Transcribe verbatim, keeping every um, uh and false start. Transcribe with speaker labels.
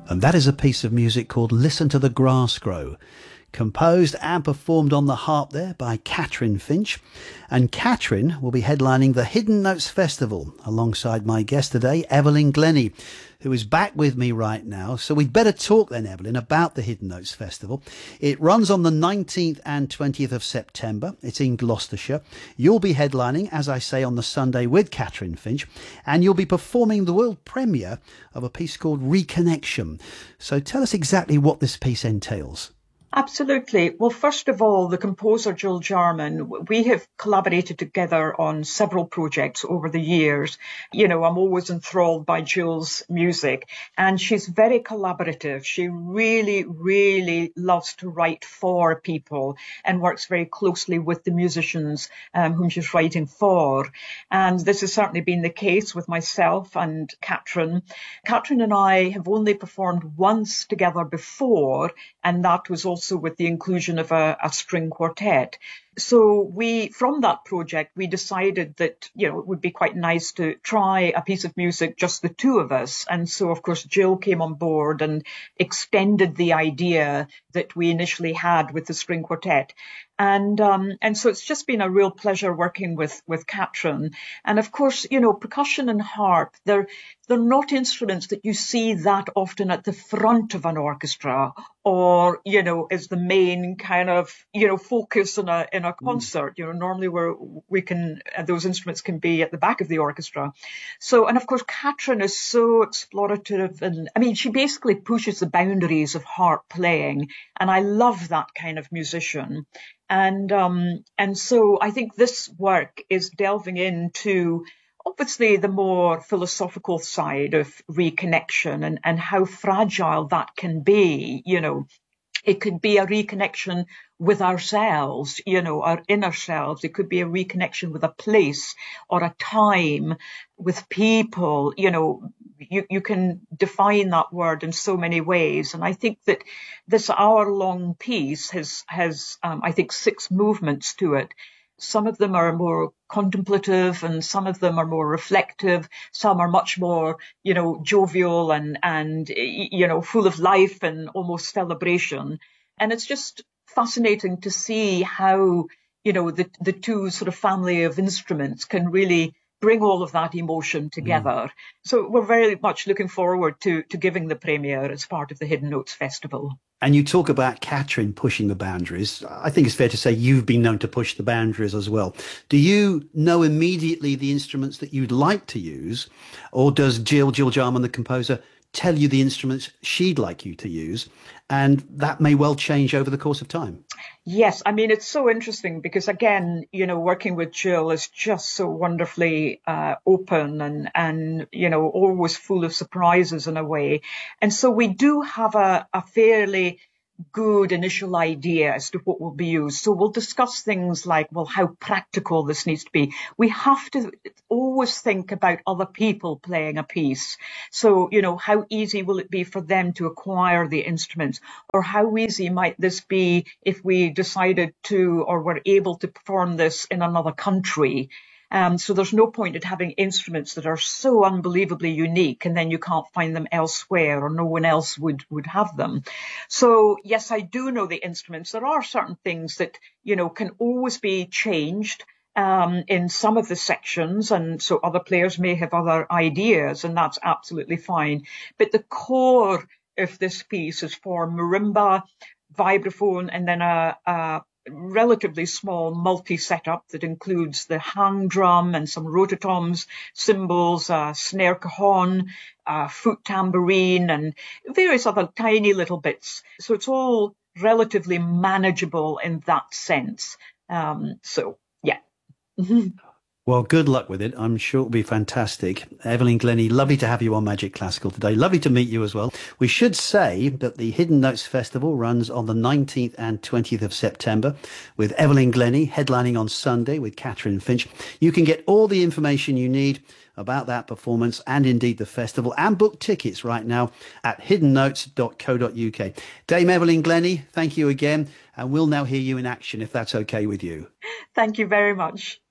Speaker 1: And that is a piece of music called Listen to the Grass Grow, composed and performed on the harp there by Catherine Finch. And Catherine will be headlining the Hidden Notes Festival alongside my guest today, Evelyn Glennie, who is back with me right now. So we'd better talk then, Evelyn, about the Hidden Notes Festival. It runs on the nineteenth and twentieth of September. It's in Gloucestershire. You'll be headlining, as I say, on the Sunday with Catherine Finch, and you'll be performing the world premiere of a piece called Reconnection. So tell us exactly what this piece entails.
Speaker 2: Absolutely. Well, first of all, the composer Jill Jarman, we have collaborated together on several projects over the years. You know, I'm always enthralled by Jill's music, and she's very collaborative. She really, really loves to write for people and works very closely with the musicians um, whom she's writing for. And this has certainly been the case with myself and Catherine. Catherine and I have only performed once together before, and that was also Also with the inclusion of a, a string quartet. So we, from that project, we decided that, you know, it would be quite nice to try a piece of music, just the two of us. And so, of course, Jill came on board and extended the idea that we initially had with the string quartet. And um, and so it's just been a real pleasure working with, with Catherine. And of course, you know, percussion and harp, they're, they're not instruments that you see that often at the front of an orchestra or, you know, as the main kind of, you know, focus in a, in a concert. You know, normally where we can, those instruments can be at the back of the orchestra. So, and of course, Catherine is so explorative. And I mean, she basically pushes the boundaries of harp playing. And I love that kind of musician. And um, and so I think this work is delving into obviously the more philosophical side of reconnection and, and how fragile that can be. You know, it could be a reconnection with ourselves, you know, our inner selves. It could be a reconnection with a place or a time, with people. You know, you, you can define that word in so many ways. And I think that this hour-long piece has, has um, I think, six movements to it. Some of them are more contemplative and some of them are more reflective. Some are much more, you know, jovial and, and, you know, full of life and almost celebration. And it's just fascinating to see how, you know, the, the two sort of family of instruments can really bring all of that emotion together. Mm. So we're very much looking forward to, to giving the premiere as part of the Hidden Notes Festival.
Speaker 1: And you talk about Catherine pushing the boundaries. I think it's fair to say you've been known to push the boundaries as well. Do you know immediately the instruments that you'd like to use? Or does Jill, Jill Jarman, the composer, tell you the instruments she'd like you to use? And that may well change over the course of time.
Speaker 2: Yes, I mean, it's so interesting because, again, you know, working with Jill is just so wonderfully uh, open and, and, you know, always full of surprises in a way. And so we do have a, a fairly good initial idea as to what will be used. So we'll discuss things like, well, how practical this needs to be. We have to always think about other people playing a piece. So, you know, how easy will it be for them to acquire the instruments? Or how easy might this be if we decided to or were able to perform this in another country? Um, so there's no point in having instruments that are so unbelievably unique and then you can't find them elsewhere or no one else would, would have them. So, yes, I do know the instruments. There are certain things that, you know, can always be changed um, in some of the sections. And so other players may have other ideas and that's absolutely fine. But the core of this piece is for marimba, vibraphone, and then a, a relatively small multi-setup that includes the hang drum and some rototoms, cymbals, uh, snare cajon, uh, foot tambourine, and various other tiny little bits. So it's all relatively manageable in that sense. Um, so, yeah.
Speaker 1: Well, good luck with it. I'm sure it'll be fantastic. Evelyn Glennie, lovely to have you on Magic Classical today. Lovely to meet you as well. We should say that the Hidden Notes Festival runs on the nineteenth and twentieth of September with Evelyn Glennie headlining on Sunday with Catherine Finch. You can get all the information you need about that performance and indeed the festival and book tickets right now at hidden notes dot co dot uk. Dame Evelyn Glennie, thank you again. And we'll now hear you in action if that's okay with you.
Speaker 2: Thank you very much.